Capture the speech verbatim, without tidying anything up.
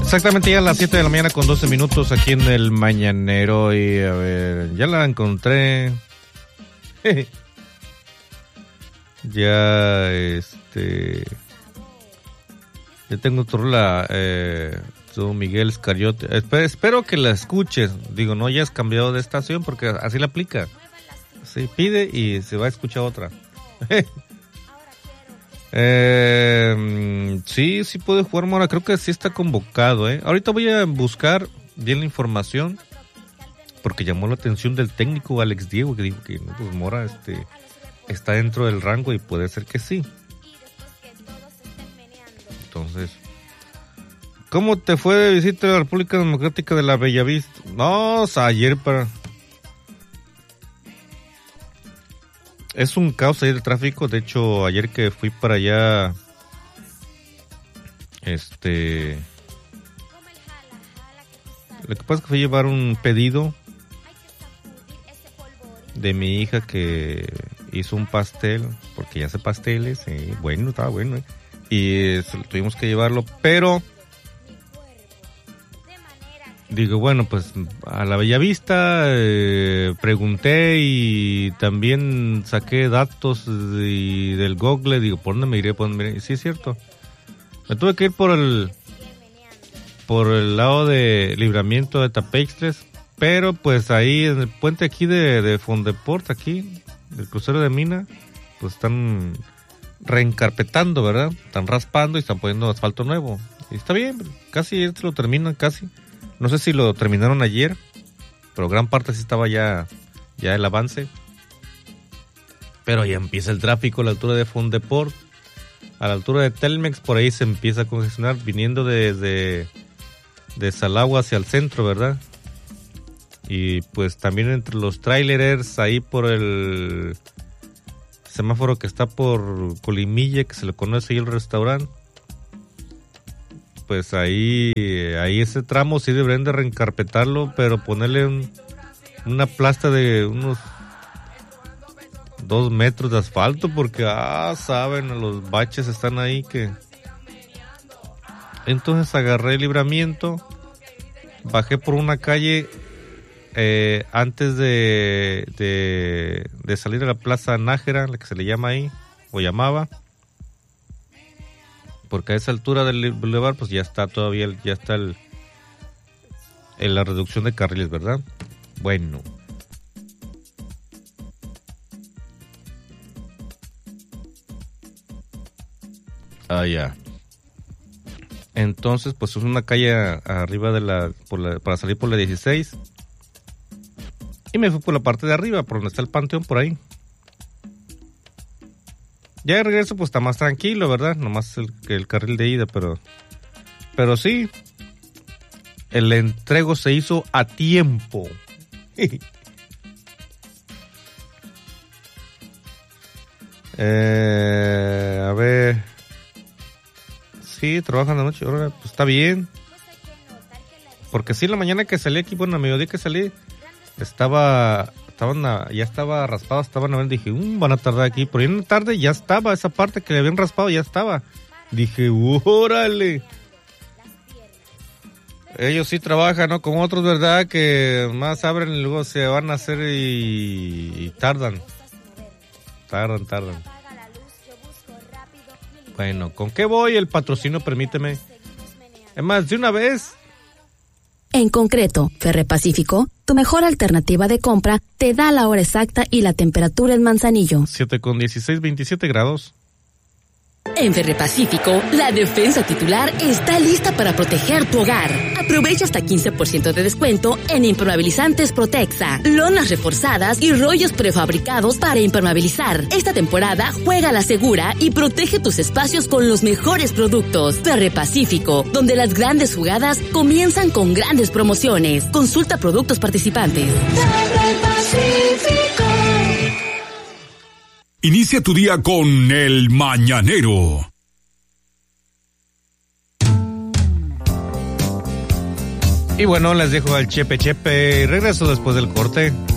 Exactamente ya a las siete de la mañana con doce minutos aquí en el Mañanero. Y a ver, ya la encontré. Ya, este... Ya tengo tu rola, eh, tu Miguel Escariote. Espero, espero que la escuches. Digo, no hayas cambiado de estación porque así la aplica. Sí, pide y se va a escuchar otra. eh, sí, sí puede jugar Mora. Creo que sí está convocado, ¿eh? Ahorita voy a buscar bien la información porque llamó la atención del técnico Alex Diego que dijo que no, pues Mora este, está dentro del rango y puede ser que sí. Entonces, ¿cómo te fue de visita a la República Democrática de la Bellavista? No, o sea, ayer para... Es un caos ahí de tráfico. De hecho, ayer que fui para allá, este... Lo que pasa es que fui a llevar un pedido de mi hija que hizo un pastel, porque ya hace pasteles, eh, bueno, estaba bueno, eh. Y eh, tuvimos que llevarlo, pero digo, bueno, pues a la Bellavista eh, pregunté y también saqué datos de, del Google, digo, ¿por dónde me iré? ¿Por dónde me iré? Y sí, es cierto, me tuve que ir por el por el lado de Libramiento de Tapeixtles, pero pues ahí en el puente aquí de, de Fondeport, aquí, del crucero de Mina, pues están reencarpetando, ¿verdad? Están raspando y están poniendo asfalto nuevo. Y está bien, casi este lo terminan, casi. No sé si lo terminaron ayer, pero gran parte sí estaba ya, ya el avance. Pero ya empieza el tráfico a la altura de Fondeport, a la altura de Telmex, por ahí se empieza a congestionar, viniendo desde de Salagua hacia el centro, ¿verdad? Y pues también entre los trailerers, ahí por el semáforo que está por Colimilla, que se le conoce ahí el restaurante, pues ahí ahí ese tramo sí deberían de reencarpetarlo, pero ponerle un, una plasta de unos dos metros de asfalto, porque ah, saben, los baches están ahí que... Entonces agarré el Libramiento, bajé por una calle eh, antes de, de de salir a la Plaza Nájera, la que se le llama ahí, o llamaba, porque a esa altura del bulevar pues ya está todavía, el, ya está el, en la reducción de carriles, ¿verdad? Bueno. Ah, ya. Entonces, pues es una calle arriba de la, por la, para salir por la dieciséis. Y me fui por la parte de arriba, por donde está el panteón, por ahí. Ya de regreso, pues está más tranquilo, ¿verdad? Nomás el, el carril de ida, pero... Pero sí, el entrego se hizo a tiempo. eh, a ver... Sí, trabajan de noche, ahora pues está bien. Porque sí, la mañana que salí aquí, bueno, a mediodía que salí, estaba, estaban a, ya estaba raspado, estaban a ver, dije, um, van a tardar aquí. Pero en la tarde ya estaba, esa parte que le habían raspado ya estaba. Dije, órale. Ellos sí trabajan, ¿no? Como otros, ¿verdad? Que más abren y luego se van a hacer y, y tardan. Tardan, tardan. Bueno, ¿con qué voy? El patrocinio, permíteme. Es más, de una vez. En concreto, Ferrepacífico, tu mejor alternativa de compra, te da la hora exacta y la temperatura en Manzanillo. siete con dieciséis, veintisiete grados. En Ferrepacífico, la defensa titular está lista para proteger tu hogar. Aprovecha hasta quince por ciento de descuento en impermeabilizantes Protexa, lonas reforzadas y rollos prefabricados para impermeabilizar. Esta temporada juega a la segura y protege tus espacios con los mejores productos. Ferrepacífico, donde las grandes jugadas comienzan con grandes promociones. Consulta productos participantes. Ferrepacífico. Inicia tu día con El Mañanero. Y bueno, les dejo al Chepe Chepe. Regreso después del corte.